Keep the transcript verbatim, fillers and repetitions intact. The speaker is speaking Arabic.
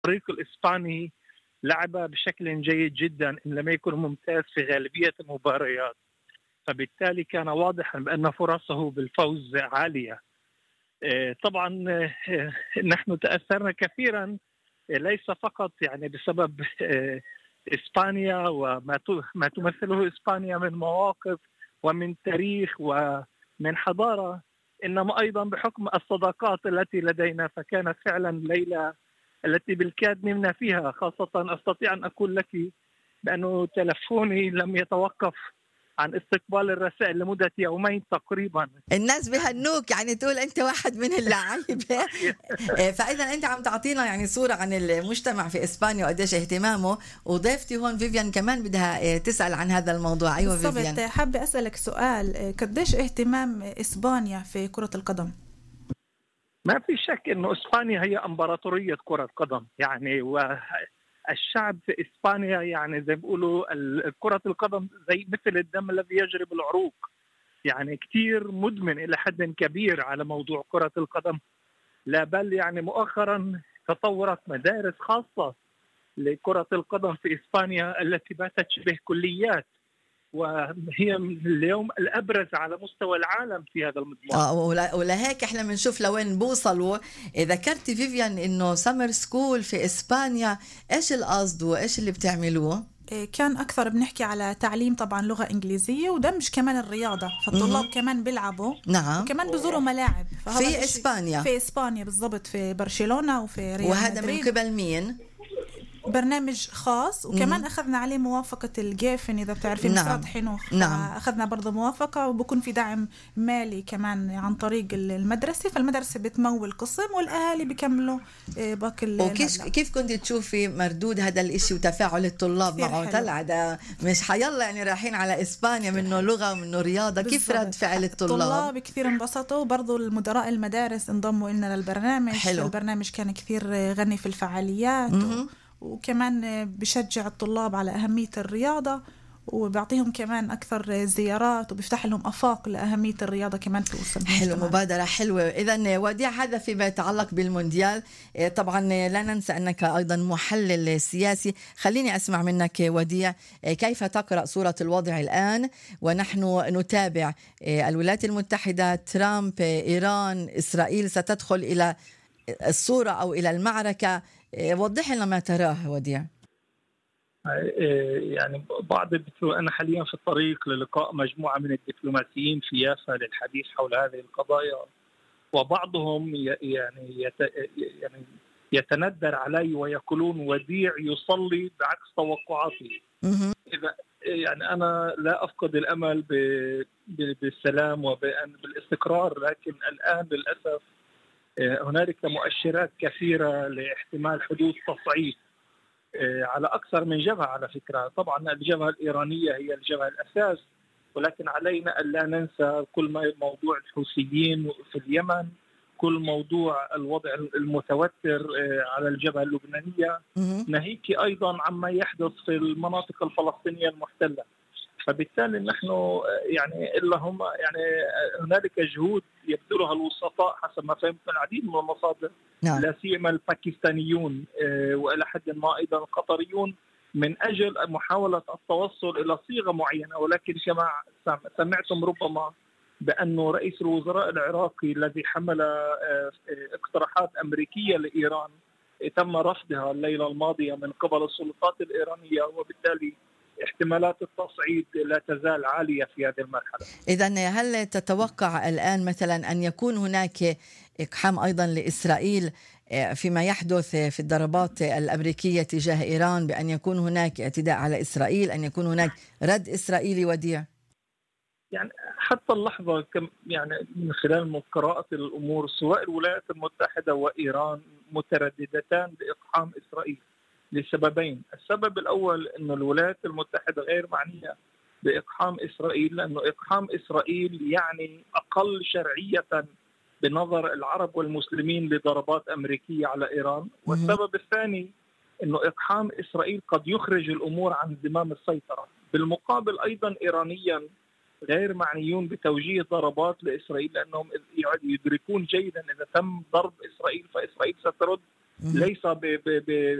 الفريق الإسباني لعب بشكل جيد جدا إن لم يكن ممتاز في غالبية المباريات، فبالتالي كان واضحا بأن فرصه بالفوز عالية. طبعا نحن تأثرنا كثيرا ليس فقط يعني بسبب إسبانيا وما ما تمثله إسبانيا من مواقف ومن تاريخ ومن حضارة، إنما أيضا بحكم الصداقات التي لدينا. فكانت فعلا ليلة التي بالكاد نمنا فيها، خاصة أستطيع أن أقول لك بأنه تلفوني لم يتوقف عن استقبال الرسائل لمدة يومين تقريبا. الناس بهنوك يعني تقول أنت واحد من اللعيبة. فإذا أنت عم تعطينا يعني صورة عن المجتمع في إسبانيا وقديش اهتمامه، وضيفتي هون فيفيان كمان بدها تسأل عن هذا الموضوع. أيوة فيفيان. بالضبط، حابة أسألك سؤال، قديش اهتمام إسبانيا في كرة القدم؟ ما في شك إنه إسبانيا هي إمبراطورية كرة قدم يعني، والشعب في إسبانيا يعني زي ما بيقولوا كرة القدم زي مثل الدم الذي يجري بالعروق، يعني كتير مدمن إلى حد كبير على موضوع كرة القدم. لا بل يعني مؤخرا تطورت مدارس خاصة لكرة القدم في إسبانيا التي باتت شبه كليات، وهي اليوم الأبرز على مستوى العالم في هذا المضمار. آه ولهيك احنا بنشوف لوين بوصلوا. ذكرتي فيفيان إنه سمر سكول في إسبانيا، إيش القصد وإيش اللي بتعملوه؟ كان أكثر بنحكي على تعليم طبعا لغة إنجليزية ودمج كمان الرياضة، فالطلاب مم. كمان بيلعبوا. نعم. وكمان بزوروا ملاعب في إسبانيا. في إسبانيا بالضبط، في برشلونة وفي ريال وهذا مدريد. من قبل مين؟ برنامج خاص، وكمان مم. أخذنا عليه موافقة الجيفن إذا بتعرفين. نعم. مصرات حنوخ. نعم. أخذنا برضه موافقة، وبكون في دعم مالي كمان عن طريق المدرسة، فالمدرسة بتمول قسم والأهالي بيكملوا باقي المبلغ. وكيف كيف كنت تشوفي مردود هذا الإشي وتفاعل الطلاب معه؟ طلع ده مش حيلا يعني رايحين على إسبانيا منه لغة ومنه رياضة. كيف رد فعل الطلاب؟ الطلاب كثير انبسطوا، برضو المدراء المدارس انضموا لنا للبرنامج. حلو. البرنامج كان كثير غني في الفعاليات و... وكمان بشجع الطلاب على أهمية الرياضة، وبيعطيهم كمان أكثر زيارات، وبيفتح لهم أفاق لأهمية الرياضة كمان في وسط المجتمع. حلو، مبادرة حلوة. إذن وديع، هذا فيما يتعلق بالمونديال. طبعا لا ننسى أنك أيضا محلل سياسي. خليني أسمع منك وديع، كيف تقرأ صورة الوضع الآن ونحن نتابع الولايات المتحدة، ترامب، إيران، إسرائيل ستدخل إلى الصورة أو إلى المعركة؟ وضح لنا ما تراه وديع. يعني بعض أنا حاليا في الطريق للقاء مجموعة من الدبلوماسيين في يافا للحديث حول هذه القضايا، وبعضهم يعني يعني يتندر علي ويقولون وديع يصلي بعكس توقعاتي. إذا يعني أنا لا أفقد الأمل بالسلام وبالاستقرار، لكن الآن للأسف هنالك مؤشرات كثيرة لاحتمال حدوث تصعيد على أكثر من جبهة. على فكرة طبعا الجبهة الإيرانية هي الجبهة الأساس، ولكن علينا أن لا ننسى كل ما موضوع الحوثيين في اليمن، كل موضوع الوضع المتوتر على الجبهة اللبنانية، ناهيك أيضا عما يحدث في المناطق الفلسطينية المحتلة. فبالتالي نحن يعني إلا هم يعني هنالك جهود يبذلها الوسطاء حسب ما فهمت من العديد من المصادر، نعم. لا سيما الباكستانيون وإلى حد ما أيضا القطريون، من أجل محاولة التوصل إلى صيغة معينة. ولكن كما سمعتم ربما بأنه رئيس الوزراء العراقي الذي حمل اقتراحات أمريكية لإيران تم رفضها الليلة الماضية من قبل السلطات الإيرانية، وبالتالي احتمالات التصعيد لا تزال عالية في هذه المرحلة. إذن هل تتوقع الآن مثلا أن يكون هناك إقحام أيضا لإسرائيل فيما يحدث في الضربات الأمريكية تجاه إيران، بأن يكون هناك اعتداء على إسرائيل، أن يكون هناك رد إسرائيلي وديع؟ يعني حتى اللحظة كم يعني من خلال قراءة الأمور، سواء الولايات المتحدة وإيران مترددتان بإقحام إسرائيل لسببين. السبب الأول أن الولايات المتحدة غير معنية بإقحام إسرائيل، لأنه إقحام إسرائيل يعني أقل شرعية بنظر العرب والمسلمين لضربات أمريكية على إيران. والسبب الثاني أنه إقحام إسرائيل قد يخرج الأمور عن زمام السيطرة. بالمقابل أيضا إيرانيا غير معنيون بتوجيه ضربات لإسرائيل، لأنهم يدركون جيدا إذا تم ضرب إسرائيل فإسرائيل سترد ليس ب ب ب